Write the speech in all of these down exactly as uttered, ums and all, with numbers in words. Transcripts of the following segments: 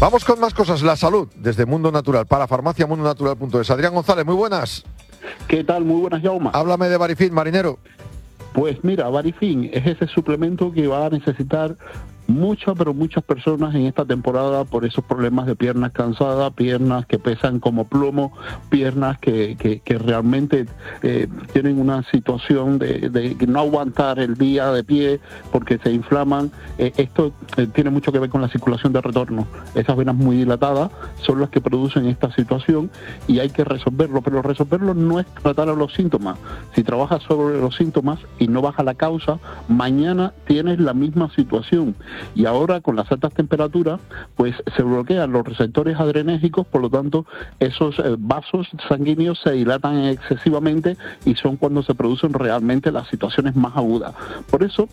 Vamos con más cosas. La salud, desde Mundo Natural, para farmacia mundo natural punto es. Adrián González, muy buenas. ¿Qué tal? Muy buenas, Jaume. Háblame de Barifin, marinero. Pues mira, Barifin es ese suplemento que va a necesitar muchas, pero muchas personas en esta temporada por esos problemas de piernas cansadas, piernas que pesan como plomo, piernas que, que, que realmente eh, tienen una situación de, de no aguantar el día de pie porque se inflaman. Eh, esto eh, tiene mucho que ver con la circulación de retorno. Esas venas muy dilatadas son las que producen esta situación y hay que resolverlo, pero resolverlo no es tratar a los síntomas. Si trabajas sobre los síntomas y no baja la causa, mañana tienes la misma situación. Y ahora con las altas temperaturas pues se bloquean los receptores adrenérgicos, por lo tanto esos eh, vasos sanguíneos se dilatan excesivamente y son cuando se producen realmente las situaciones más agudas. Por eso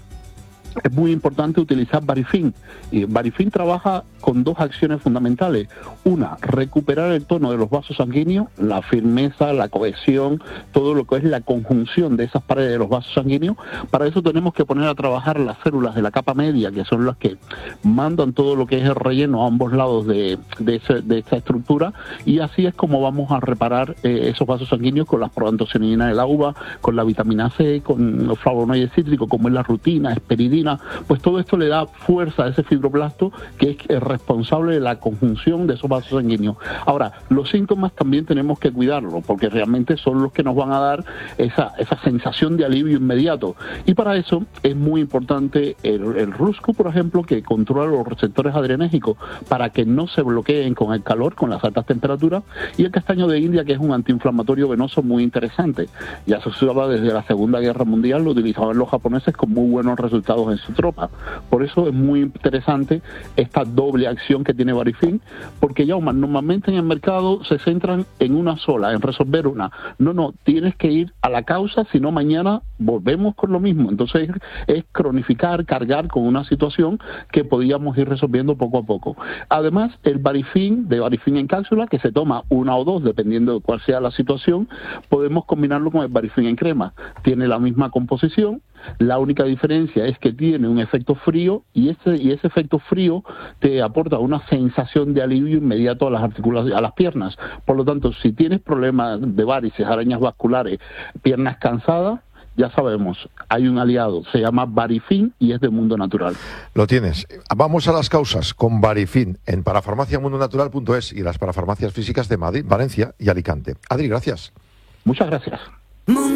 es muy importante utilizar Barifin. Y Barifin trabaja con dos acciones fundamentales. Una, recuperar el tono de los vasos sanguíneos, la firmeza, la cohesión, todo lo que es la conjunción de esas paredes de los vasos sanguíneos. Para eso tenemos que poner a trabajar las células de la capa media, que son las que mandan todo lo que es el relleno a ambos lados de, de, ese, de esta estructura, y así es como vamos a reparar eh, esos vasos sanguíneos con las proantocianinas de la uva, con la vitamina C, con los flavonoides cítricos, como es la rutina, esperidina. Pues todo esto le da fuerza a ese fibroblasto que es responsable de la conjunción de esos vasos sanguíneos. Ahora, los síntomas también tenemos que cuidarlos porque realmente son los que nos van a dar esa, esa sensación de alivio inmediato. Y para eso es muy importante el, el Ruscu, por ejemplo, que controla los receptores adrenérgicos para que no se bloqueen con el calor, con las altas temperaturas, y el castaño de India, que es un antiinflamatorio venoso muy interesante. Ya se usaba desde la Segunda Guerra Mundial, lo utilizaban los japoneses con muy buenos resultados en su tropa. Por eso es muy interesante esta doble acción que tiene Barifin, porque ya normalmente en el mercado se centran en una sola, en resolver una. No, no, tienes que ir a la causa, si no mañana volvemos con lo mismo. Entonces es cronificar, cargar con una situación que podíamos ir resolviendo poco a poco. Además, el Barifin, de Barifin en cápsula, que se toma una o dos, dependiendo de cuál sea la situación, podemos combinarlo con el Barifin en crema. Tiene la misma composición, la única diferencia es que tiene un efecto frío y ese, y ese efecto frío te aporta una sensación de alivio inmediato a las articulaciones, a las piernas. Por lo tanto, si tienes problemas de varices, arañas vasculares, piernas cansadas, ya sabemos, hay un aliado, se llama Barifin y es de Mundo Natural. Lo tienes. Vamos a las causas con Barifin en parafarmacia mundo natural punto es y las parafarmacias físicas de Madrid, Valencia y Alicante. Adri, gracias. Muchas gracias.